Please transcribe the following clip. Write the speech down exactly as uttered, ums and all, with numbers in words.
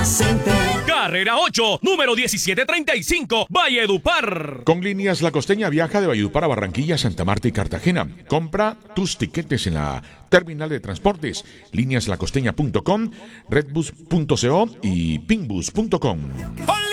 Center. Carrera ocho, número diecisiete treinta y cinco, Valledupar. Con Líneas La Costeña viaja de Valledupar a Barranquilla, Santa Marta y Cartagena. Compra tus tiquetes en la terminal de transportes, líneas la costeña punto com, redbus punto co y pinbus punto com.